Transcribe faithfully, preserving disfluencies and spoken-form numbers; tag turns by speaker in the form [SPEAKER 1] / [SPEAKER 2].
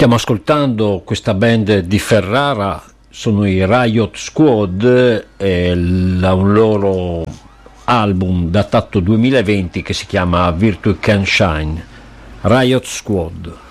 [SPEAKER 1] Stiamo ascoltando questa band di Ferrara, sono i Riot Squad, e la, un loro album datato duemilaventi che si chiama Virtue Can Shine. Riot Squad.